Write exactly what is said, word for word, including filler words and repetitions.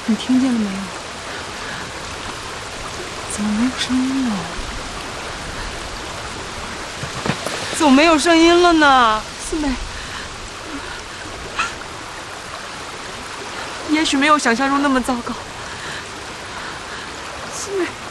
你听见了没有？怎么没有声音了？怎么没有声音了呢？四妹，也许没有想象中那么糟糕。四妹。